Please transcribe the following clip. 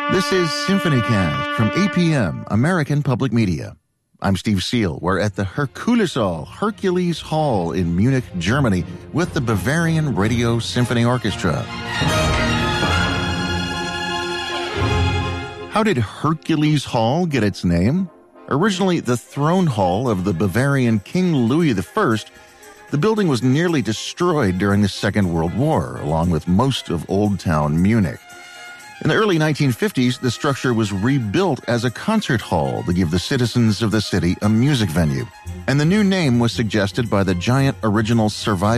This is SymphonyCast from APM, American Public Media. I'm Steve Seal. We're at the Hercules Hall in Munich, Germany, with the Bavarian Radio Symphony Orchestra. How did Hercules Hall get its name? Originally the throne hall of the Bavarian King Louis I, the building was nearly destroyed during the Second World War, along with most of Old Town Munich. In the early 1950s, the structure was rebuilt as a concert hall to give the citizens of the city a music venue. And the new name was suggested by the giant original surviving